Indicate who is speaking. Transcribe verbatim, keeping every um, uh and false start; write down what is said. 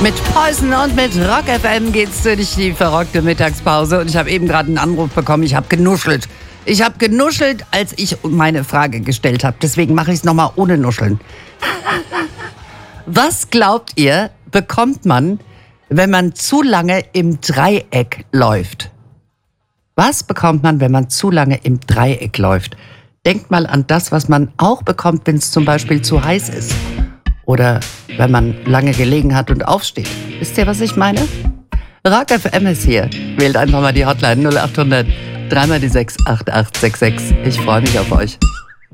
Speaker 1: Mit Poison und mit Rock F M geht's durch die verrockte Mittagspause. Und ich habe eben gerade einen Anruf bekommen. Ich habe genuschelt. Ich habe genuschelt, als ich meine Frage gestellt habe. Deswegen mache ich es nochmal ohne Nuscheln. Was glaubt ihr, bekommt man, wenn man zu lange im Dreieck läuft? Was bekommt man, wenn man zu lange im Dreieck läuft? Denkt mal an das, was man auch bekommt, wenn es zum Beispiel zu heiß ist. Oder wenn man lange gelegen hat und aufsteht. Wisst ihr, was ich meine? Rock F M ist hier. Wählt einfach mal die Hotline null acht hundert, dreimal die sechs, acht acht sechs sechs. Ich freue mich auf euch.